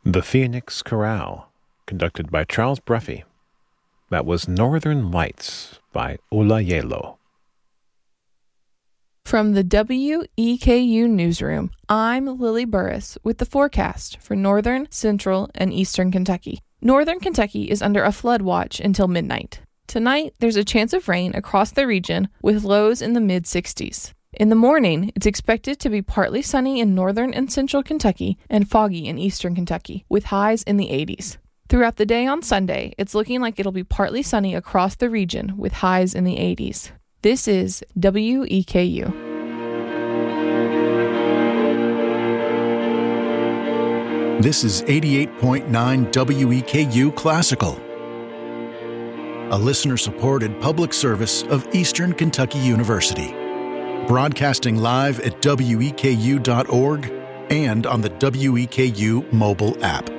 The Phoenix Chorale, conducted by Charles Bruffy. That was Northern Lights by Ola Yelo. From the WEKU Newsroom, I'm Lily Burris with the forecast for northern, central, and eastern Kentucky. Northern Kentucky is under a flood watch until midnight. Tonight, there's a chance of rain across the region with lows in the mid-60s. In the morning, it's expected to be partly sunny in northern and central Kentucky and foggy in eastern Kentucky, with highs in the 80s. Throughout the day on Sunday, it's looking like it'll be partly sunny across the region with highs in the 80s. This is WEKU. This is 88.9 WEKU Classical, a listener-supported public service of Eastern Kentucky University. Broadcasting live at weku.org and on the WEKU mobile app.